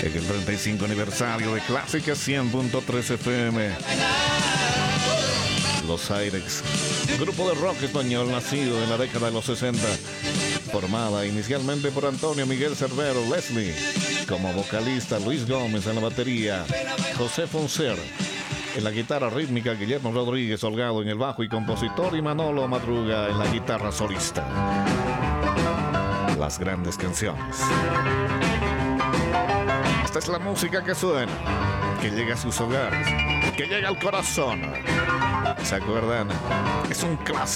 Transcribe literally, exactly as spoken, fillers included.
en el treinta y cinco aniversario de Clásica cien punto tres F M. Los Aires, grupo de rock español nacido en la década de los sesenta, formada inicialmente por Antonio Miguel Cervero, Leslie, como vocalista, Luis Gómez en la batería, José Fonser en la guitarra rítmica, Guillermo Rodríguez Holgado en el bajo y compositor, y Manolo Madruga en la guitarra solista. Las grandes canciones. Esta es la música que suena, que llega a sus hogares, que llega al corazón. ¿Se acuerdan? Es un clásico.